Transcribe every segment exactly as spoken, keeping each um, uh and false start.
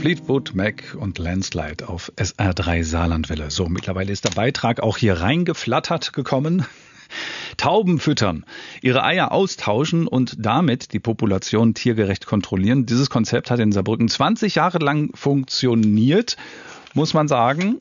Fleetwood Mac und Landslide auf S R drei Saarlandwelle. So, mittlerweile ist der Beitrag auch hier reingeflattert gekommen. Tauben füttern, ihre Eier austauschen und damit die Population tiergerecht kontrollieren. Dieses Konzept hat in Saarbrücken zwanzig Jahre lang funktioniert, muss man sagen.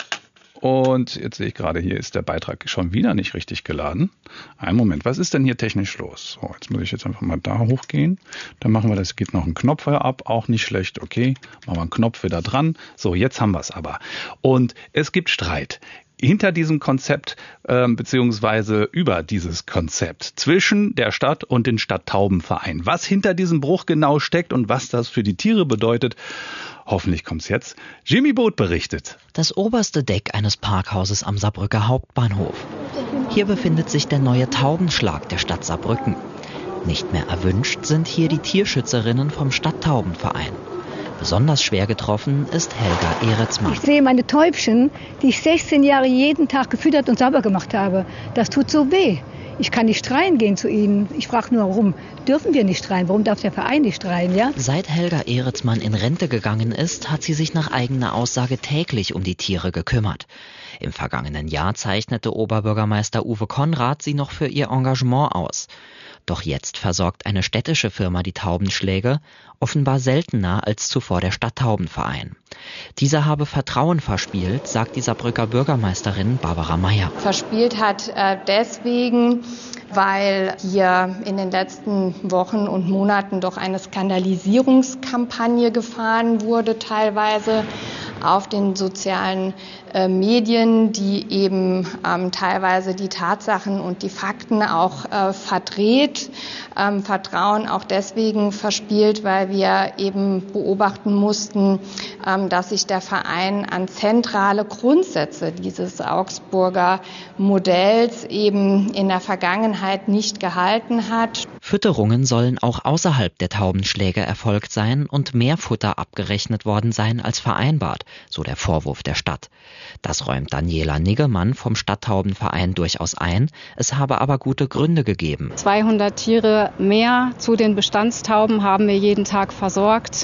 Und jetzt sehe ich gerade, hier ist der Beitrag schon wieder nicht richtig geladen. Einen Moment, was ist denn hier technisch los? So, jetzt muss ich jetzt einfach mal da hochgehen. Dann machen wir das, geht noch ein Knopf ab, auch nicht schlecht. Okay, machen wir einen Knopf wieder dran. So, jetzt haben wir es aber. Und es gibt Streit hinter diesem Konzept äh, beziehungsweise über dieses Konzept zwischen der Stadt und den Stadttaubenverein. Was hinter diesem Bruch genau steckt und was das für die Tiere bedeutet, hoffentlich kommt's jetzt. Jimmy Boot berichtet. Das oberste Deck eines Parkhauses am Saarbrücker Hauptbahnhof. Hier befindet sich der neue Taubenschlag der Stadt Saarbrücken. Nicht mehr erwünscht sind hier die Tierschützerinnen vom Stadttaubenverein. Besonders schwer getroffen ist Helga Ehretzmann. Ich sehe meine Täubchen, die ich sechzehn Jahre jeden Tag gefüttert und sauber gemacht habe. Das tut so weh. Ich kann nicht reingehen zu ihnen. Ich frage nur, warum dürfen wir nicht rein? Warum darf der Verein nicht rein? Ja? Seit Helga Ehretzmann in Rente gegangen ist, hat sie sich nach eigener Aussage täglich um die Tiere gekümmert. Im vergangenen Jahr zeichnete Oberbürgermeister Uwe Konrad sie noch für ihr Engagement aus. Doch jetzt versorgt eine städtische Firma die Taubenschläge, offenbar seltener als zuvor der Stadttaubenverein. Dieser habe Vertrauen verspielt, sagt die Saarbrücker Bürgermeisterin Barbara Meyer. Verspielt hat äh, deswegen, weil hier in den letzten Wochen und Monaten doch eine Skandalisierungskampagne gefahren wurde, teilweise auf den sozialen äh, Medien, die eben ähm, teilweise die Tatsachen und die Fakten auch äh, verdreht. Ähm, Vertrauen auch deswegen verspielt, weil wir eben beobachten mussten, ähm, dass sich der Verein an zentrale Grundsätze dieses Augsburger Modells eben in der Vergangenheit nicht gehalten hat. Fütterungen sollen auch außerhalb der Taubenschläge erfolgt sein und mehr Futter abgerechnet worden sein als vereinbart, so der Vorwurf der Stadt. Das räumt Daniela Niggemann vom Stadttaubenverein durchaus ein. Es habe aber gute Gründe gegeben. zweihundert Tiere mehr zu den Bestandstauben haben wir jeden Tag versorgt.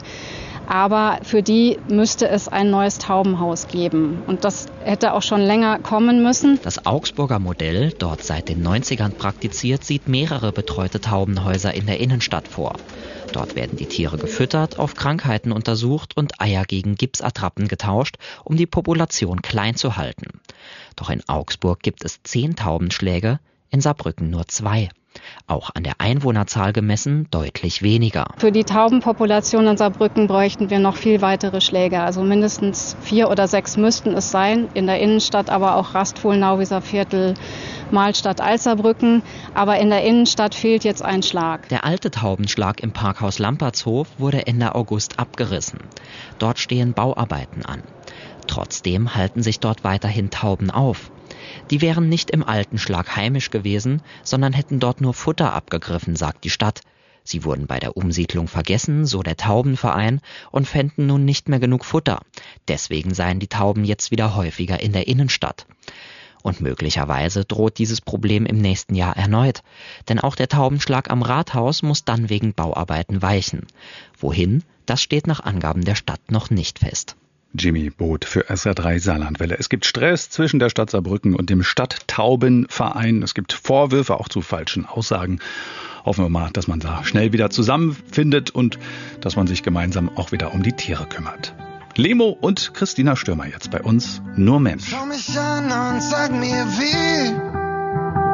Aber für die müsste es ein neues Taubenhaus geben. Und das hätte auch schon länger kommen müssen. Das Augsburger Modell, dort seit den neunzigern praktiziert, sieht mehrere betreute Taubenhäuser in der Innenstadt vor. Dort werden die Tiere gefüttert, auf Krankheiten untersucht und Eier gegen Gipsattrappen getauscht, um die Population klein zu halten. Doch in Augsburg gibt es zehn Taubenschläge, in Saarbrücken nur zwei. Auch an der Einwohnerzahl gemessen deutlich weniger. Für die Taubenpopulation in Saarbrücken bräuchten wir noch viel weitere Schläge. Also mindestens vier oder sechs müssten es sein. In der Innenstadt aber auch Rastfohlen, Nauwieser Viertel, Mahlstadt, Alzerbrücken. Aber in der Innenstadt fehlt jetzt ein Schlag. Der alte Taubenschlag im Parkhaus Lampertshof wurde Ende August abgerissen. Dort stehen Bauarbeiten an. Trotzdem halten sich dort weiterhin Tauben auf. Die wären nicht im alten Schlag heimisch gewesen, sondern hätten dort nur Futter abgegriffen, sagt die Stadt. Sie wurden bei der Umsiedlung vergessen, so der Taubenverein, und fänden nun nicht mehr genug Futter. Deswegen seien die Tauben jetzt wieder häufiger in der Innenstadt. Und möglicherweise droht dieses Problem im nächsten Jahr erneut. Denn auch der Taubenschlag am Rathaus muss dann wegen Bauarbeiten weichen. Wohin? Das steht nach Angaben der Stadt noch nicht fest. Jimmy Boot für S R drei Saarlandwelle. Es gibt Stress zwischen der Stadt Saarbrücken und dem Stadttaubenverein. Es gibt Vorwürfe auch zu falschen Aussagen. Hoffen wir mal, dass man da schnell wieder zusammenfindet und dass man sich gemeinsam auch wieder um die Tiere kümmert. Lemo und Christina Stürmer jetzt bei uns. Nur Mensch. Schau mich an und sag mir wie.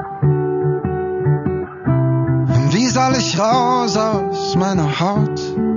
Und wie soll ich raus aus meiner Haut?